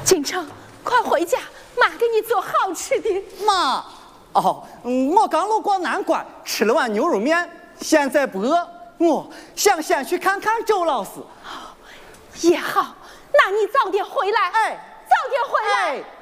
锦城，快回家，妈给你做好吃的。 妈，我刚路过南关，吃了碗牛肉面，现在不饿，我想先去看看周老师。 也好，那你早点回来。 哎， 早点回来。 哎